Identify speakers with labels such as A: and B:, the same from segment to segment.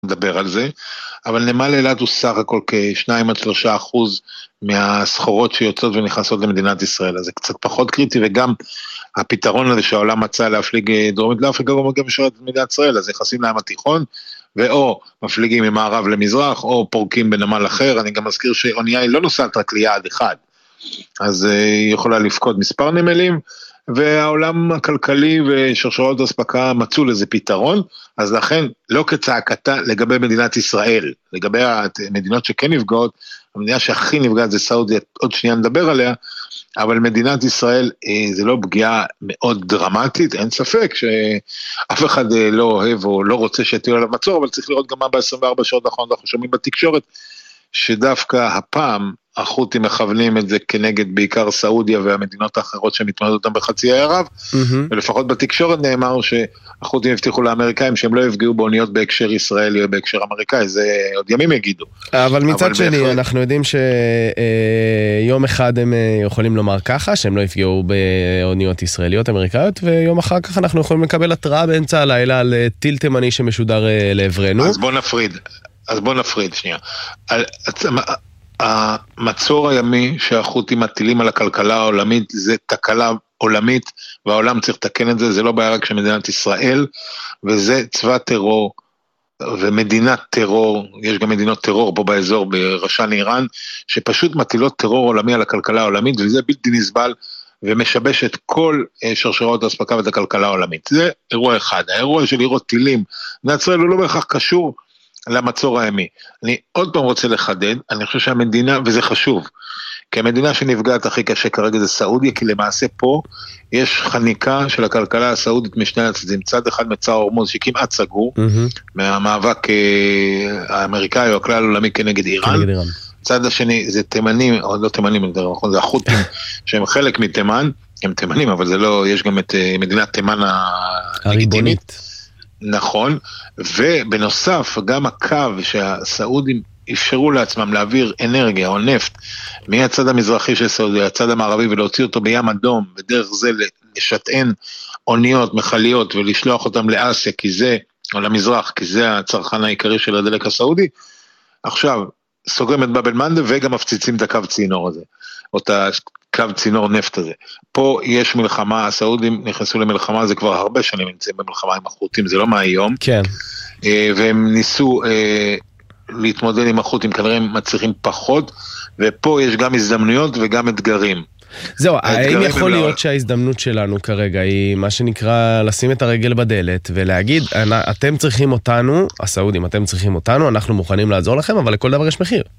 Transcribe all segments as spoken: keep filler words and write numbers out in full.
A: נדבר על זה, אבל נמל אילת הוא סך הכל כשניים עד שלושה אחוז מהסחורות שיוצאות ונכנסות למדינת ישראל, אז זה קצת פחות קריטי, וגם הפתרון הזה שהעולם מצא להפליג דרומית לאפריקה, גם גם משרת את מדינת ישראל, אז יחסים לים התיכון, ואו מפליגים ממערב למזרח, או פורקים בנמל אחר, אני גם מזכיר שאונייה היא לא נוסעת רק ליעד אחד, אז היא יכולה לפקוד מספר נמלים, והעולם הכלכלי ושרשרות אספקה מצאו לזה פתרון, אז לכן לא כצעקתה לגבי מדינת ישראל, לגבי המדינות שכן נפגעות, המדינה שהכי נפגעת זה סעודיה, עוד שנייה נדבר עליה, אבל מדינת ישראל זה לא פגיעה מאוד דרמטית, אין ספק שאף אחד לא אוהב או לא רוצה שתהיה עליו מצור, אבל צריך לראות גם מה ב-עשרים וארבע שעות האחרונות אנחנו שומעים בתקשורת, שדווקא הפעם החות'ים מכוונים את זה כנגד בעיקר סעודיה והמדינות האחרות שמתמודדות אותם בחצי האי ערב, ולפחות בתקשורת נאמר שהחות'ים הבטיחו לאמריקאים שהם לא יפגעו באוניות בהקשר ישראלי או בהקשר אמריקאי, זה עוד ימים יגידו.
B: אבל מצד שני אנחנו יודעים שיום אחד הם יכולים לומר ככה, שהם לא יפגעו באוניות ישראליות אמריקאיות, ויום אחר כך אנחנו יכולים לקבל התראה באמצע הלילה על טיל תימני שמשודר לעברנו.
A: אז בוא נפריד, אז בוא נפריד שנייה. המצור הימי שהחות'ים מטילים על הכלכלה העולמית זה תקלה עולמית, והעולם צריך לתקן את זה, זה לא בעיה רק של מדינת ישראל, וזה צבא טרור ומדינת טרור, יש גם מדינות טרור פה באזור בראשן איראן, שפשוט מטילות טרור עולמי על הכלכלה העולמית, וזה בלתי נסבל ומשבש את כל שרשרות האספקה ואת הכלכלה העולמית. זה אירוע אחד. האירוע של לירות טילים, מדינת ישראל הוא לא בהכרח קשור למצור הימי. אני עוד פעם רוצה לחדד, אני חושב שהמדינה, וזה חשוב, כי המדינה שנפגעת הכי קשה כרגע זה סעודיה, כי למעשה פה יש חניקה של הכלכלה הסעודית משני הצדדים, צד אחד מצר הורמוז שכמעט סגור, mm-hmm. מהמאבק האמריקאי או הכלל העולמי כנגד איראן, כנגד איראן. צד השני זה תימנים, או לא תימנים, זה החות'ים שהם חלק מתימן, הם תימנים, אבל זה לא, יש גם את מדינת תימן הלגיטימית. נכון, ובנוסף גם הקו שהסעודים אפשרו לעצמם להעביר אנרגיה או נפט מהצד המזרחי של סעודיה, הצד המערבי, ולהוציא אותו בים אדום, ודרך זה לשטען אוניות, מחליות, ולשלוח אותם לאסיה, כי זה, או למזרח, כי זה הצרכן העיקרי של הדלק הסעודי. עכשיו, סוגרים את באב אל-מנדב, וגם מפציצים את הקו צינור הזה, או את הקו צינור נפט הזה. פה יש מלחמה, הסעודים נכנסו למלחמה, זה כבר הרבה שנים נמצאים במלחמה עם החות'ים, זה לא מהיום.
B: כן.
A: והם ניסו להתמודד עם החות'ים, כנראה הם מצליחים פחות, ופה יש גם הזדמנויות וגם אתגרים.
B: זהו, האם יכול להיות שההזדמנות שלנו כרגע היא מה שנקרא לשים את הרגל בדלת ולהגיד, אתם צריכים אותנו, הסעודים, אתם צריכים אותנו, אנחנו מוכנים לעזור לכם, אבל לכל דבר יש מחיר.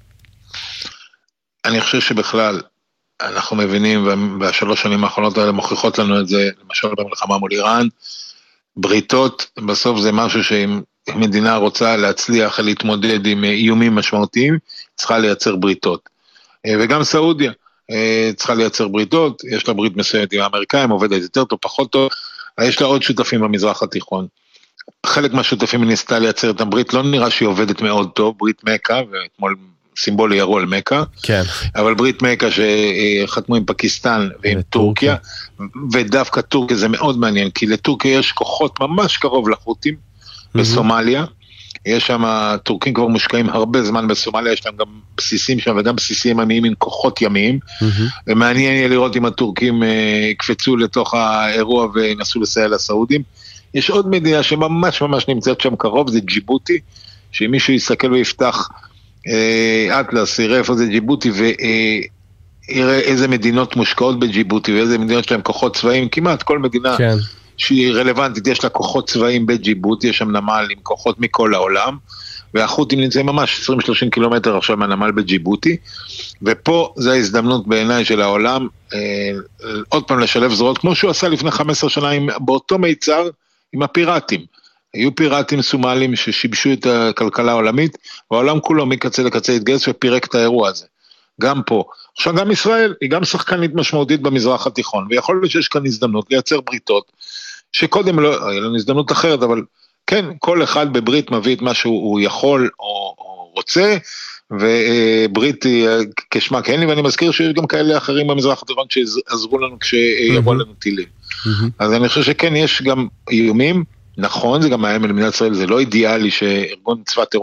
A: אני חושב שבכלל אנחנו מבינים, והשלוש שנים האחרונות האלה מוכיחות לנו את זה, למשל במלחמה מול איראן, בריתות, בסוף זה משהו שאם מדינה רוצה להצליח להתמודד עם איומים משמעותיים, צריכה לייצר בריתות. וגם סעודיה צריכה לייצר בריתות, יש לה ברית מסוימת עם האמריקאים, עובדת יותר טוב, פחות טוב, יש לה עוד שותפים במזרח התיכון. חלק מהשותפים ניסתה לייצר את הברית, לא נראה שהיא עובדת מאוד טוב, ברית מקה, ואתמול סימבולי ירו על מקה,
B: כן. אבל
A: ברית מקה שחתמו עם פקיסטן ועם טורקיה, ודווקא טורקיה זה מאוד מעניין, כי לטורקיה יש כוחות ממש קרוב לחות'ים, בסומליה, יש שם, טורקים כבר מושקעים הרבה זמן בסומליה, יש להם גם בסיסים שם, וגם בסיסים ימיים עם כוחות ימיים, ומעניין יהיה לראות אם הטורקים יקפצו לתוך האירוע וינסו לסייע לסעודים. יש עוד מדינה שממש ממש נמצאת שם קרוב, זה ג'יבוטי, שאם מישהו יסתכל ויפתח אטלס, יראה איפה זה ג'יבוטי, ויראה איזה מדינות מושקעות בג'יבוטי, ואיזה מדינות שלהם כוחות צבאיים, כמעט כל מדינה
B: כן.
A: שהיא רלוונטית, יש לה כוחות צבאיים בג'יבוטי, יש שם נמל עם כוחות מכל העולם, והחות'ים נמצאים ממש עשרים שלושים קילומטר עכשיו מהנמל בג'יבוטי, ופה זה ההזדמנות בעיניי של העולם, אה, עוד פעם לשלב זרועות, כמו שהוא עשה לפני חמש עשרה שנה, עם, באותו מיצר עם הפיראטים. היו פיראטים סומליים ששיבשו את הכלכלה העולמית, והעולם כולו מקצה לקצה התגייס ופירק את האירוע הזה. גם פה. עכשיו גם ישראל היא גם שחקנית משמעותית במזרח התיכון, ויכול להיות שיש כאן הזדמנות לייצר בריתות, שקודם לא, היה לנו הזדמנות אחרת, אבל כן, כל אחד בברית מביא את מה שהוא יכול או, או רוצה, וברית היא כשמה כן לי, ואני מזכיר שיש גם כאלה אחרים במזרח התיכון שעזרו לנו כשיבוא לנו טילים. אז אני חושב שכן, יש גם איומים, נכון, זה גם מאיים על מדינת ישראל, זה לא אידיאלי שארגון צבא טרור